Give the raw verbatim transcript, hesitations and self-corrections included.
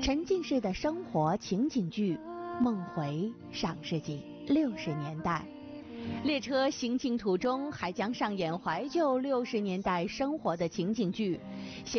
沉浸式的生活情景剧，梦回上世纪六十年代。列车行进途中还将上演怀旧六十年代生活的情景剧。